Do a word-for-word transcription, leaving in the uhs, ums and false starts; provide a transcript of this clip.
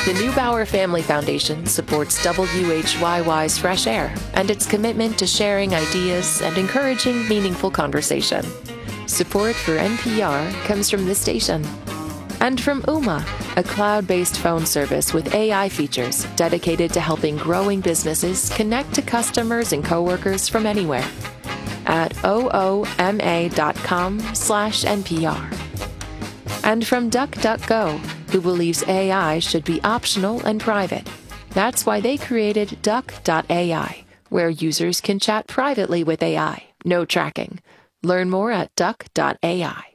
The Neubauer Family Foundation supports W H Y Y's Fresh Air and its commitment to sharing ideas and encouraging meaningful conversation. Support for N P R comes from this station. And from Ooma, a cloud-based phone service with A I features dedicated to helping growing businesses connect to customers and coworkers from anywhere. At ooma.com slash NPR. And from DuckDuckGo, who believes A I should be optional and private. That's why they created Duck dot A I, where users can chat privately with A I. No tracking. Learn more at Duck dot A I.